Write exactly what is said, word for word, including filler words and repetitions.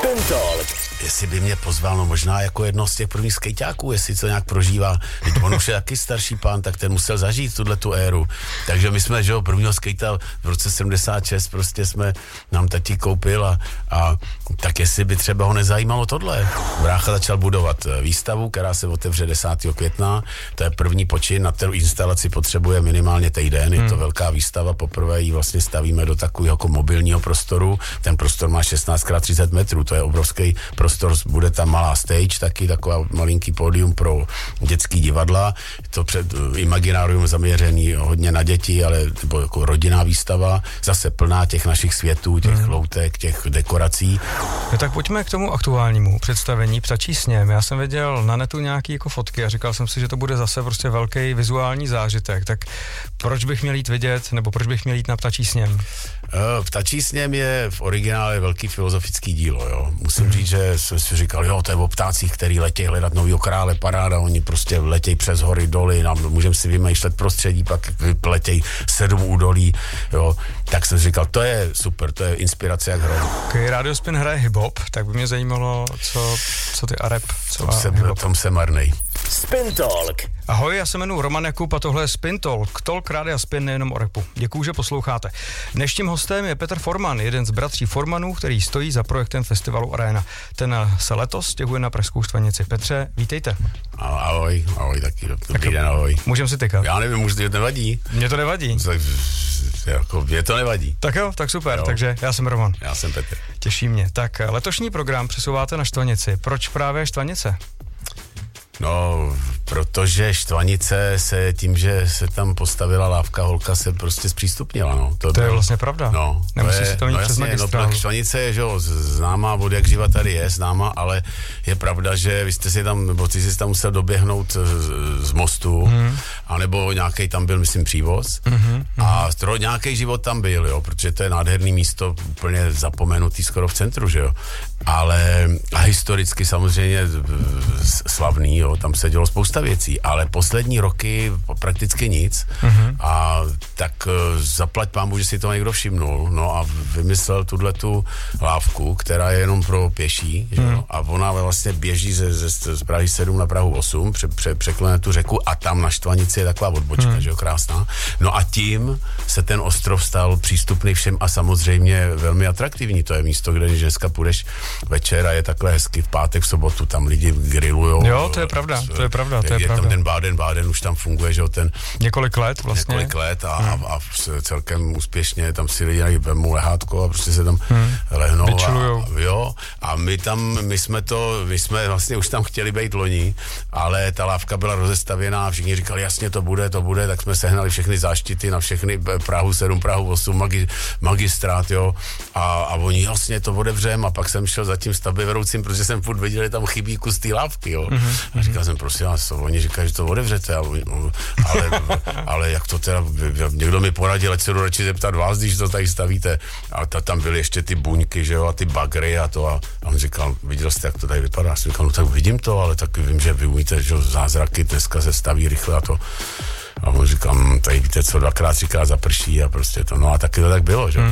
Spin Talk. Jestli by mě pozval, no možná jako jedno z těch prvních skejťáků, jestli to nějak prožívá. Teď on už je taky starší pán, tak ten musel zažít tuhle tu éru. Takže my jsme, že jo, prvního skejta v roce sedmdesát šest prostě jsme, nám tati koupil a, a tak jestli by třeba ho nezajímalo tohle. Brácha začal budovat výstavu, která se otevře desátého května. To je první počin, na kterou instalaci potřebuje minimálně týden. Je to velká výstava, poprvé ji vlastně stavíme do takového jako mobilního prostoru. Ten prostor má šestnáct krát třicet metrů, to je obrovský prostor. Bude tam malá stage, taky taková malinký pódium pro dětský divadla. To před imaginárium zaměřený hodně na děti, ale nebo jako rodinná výstava, zase plná těch našich světů, těch hmm. loutek, těch dekorací. No tak pojďme k tomu aktuálnímu představení Ptačí sněm. Já jsem viděl na netu nějaký jako fotky a říkal jsem si, že to bude zase prostě velký vizuální zážitek. Tak proč bych měl jít vidět, nebo proč bych měl jít na Ptačí sněm? Ptačí sněm je v originále velký filozofický dílo, jo. Musím hmm. říct, že jsem si říkal, jo, to je o ptácích, který letějí hledat novýho krále, paráda, oni prostě letějí přes hory, doly, nám můžeme si vymýšlet prostředí, pak letějí sedm údolí, jo. Tak jsem si říkal, to je super, to je inspirace jak hrom. Když Radio Spin hraje hip-hop, tak by mě zajímalo, co, co ty a rap, co tom, se, tom se marnej. Spin Talk. Ahoj, já se jmenuji Roman Jakub a tohle je Spin Talk. Talk Rádia Spin nejenom o rapu. Děkuju, že posloucháte. Dnešním hostem je Petr Forman, jeden z bratří Formanů, který stojí za projektem festivalu Arena. Ten se letos stěhuje na Pražskou Štvanici. Petře, vítejte. Ahoj, ahoj, taky dobrý den, ahoj. Můžem si tykat. Já nevím, už to nevadí. Mně to nevadí. Jako, mě to nevadí. Tak jo, tak super, jo. Takže já jsem Roman. Já jsem Petr. Těší mě. Tak letošní program přesouváte na Štvanici. Proč právě Štvanice? No, protože Štvanice se tím, že se tam postavila lávka holka, se prostě zpřístupnila, no. To, to je vlastně pravda. No, nemusí si to mít no přes magistrálu. No, Štvanice je, že jo, známá, od jak živa tady je, známá, ale je pravda, že vy jste si tam, nebo ty jsi tam musel doběhnout z, z mostu, hmm. anebo nějaký tam byl, myslím, přívoz, hmm. a tro, nějaký život tam byl, jo, protože to je nádherný místo, úplně zapomenutý skoro v centru, že jo. Ale a historicky samozřejmě slavný, jo, tam se dělo spousta věcí, ale poslední roky prakticky nic uh-huh. a tak zaplať pánbu, že si to někdo všimnul, no a vymyslel tuhletu lávku, která je jenom pro pěší, že jo, a ona vlastně běží ze, ze, z Prahy sedm na Prahu osm, pře, pře, překlene tu řeku a tam na Štvanici je taková odbočka, uh-huh. že jo, krásná. No a tím se ten ostrov stal přístupný všem a samozřejmě velmi atraktivní, to je místo, kde dneska půjdeš večer a je takhle hezky v pátek, v sobotu, tam lidi grillujou. Jo, to je pravda, to je pravda, to je, je pravda. Tam ten Baden-Baden už tam funguje, že jo, ten... Několik let vlastně. Několik let a, hmm. a, a celkem úspěšně tam si lidi vemou lehátko a prostě se tam hmm. lehnou. Vyčilujou. A, jo, a my tam, my jsme to, my jsme vlastně už tam chtěli být loni, ale ta lávka byla rozestavěná a všichni říkali, jasně to bude, to bude, tak jsme sehnali všechny záštity na všechny Prahu sedm, Prahu osm, magi, magistrát, jo, a, a oni jasně to otevřem a pak jsem šel za tím stavbyvedoucím, protože jsem furt viděl, že tam chybí kus té lávky, jo. Mm-hmm. A říkal jsem, prosím vás, to, oni říkají, že to otevřete, ale, ale jak to teda, někdo mi poradil, ať se jdu radši zeptat vás, když to tady stavíte. A ta, tam byly ještě ty buňky, že jo, a ty bagry a to. A, a on říkal, viděl jste, jak to tady vypadá? Já jsem říkal, no tak vidím to, ale taky vím, že vy umíte, že zázraky, dneska se staví rychle a to. A on říkal, tady víte co, dvakrát, třikrát zaprší a prostě to, no a taky to tak bylo, že?